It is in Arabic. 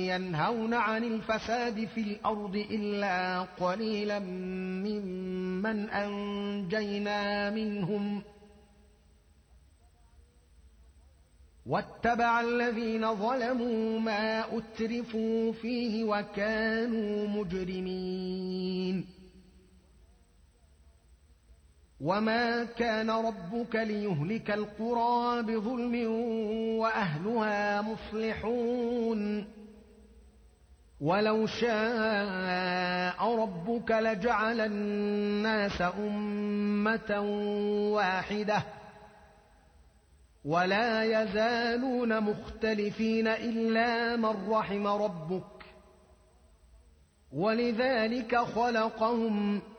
ينهون عن الفساد في الأرض إلا قليلا ممن أنجينا منهم واتبع الذين ظلموا ما أترفوا فيه وكانوا مجرمين. وما كان ربك ليهلك القرى بظلم وأهلها مصلحون ولو شاء ربك لجعل الناس أمة واحدة ولا يزالون مختلفين إلا من رحم ربك ولذلك خلقهم